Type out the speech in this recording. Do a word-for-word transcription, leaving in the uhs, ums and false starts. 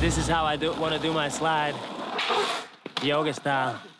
This is how I do want to do my slide, yoga style.